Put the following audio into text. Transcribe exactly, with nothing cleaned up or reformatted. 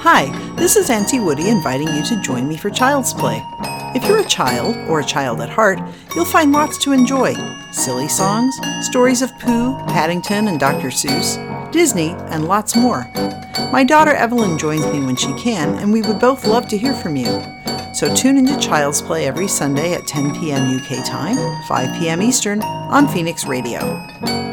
Hi, this is Auntie Woody inviting you to join me for Child's Play. If you're a child, or a child at heart, you'll find lots to enjoy. Silly songs, stories of Pooh, Paddington, and Doctor Seuss, Disney, and lots more. My daughter Evelyn joins me when she can, and we would both love to hear from you. So tune into Child's Play every Sunday at ten p.m. U K time, five p.m. Eastern, on Phoenix Radio.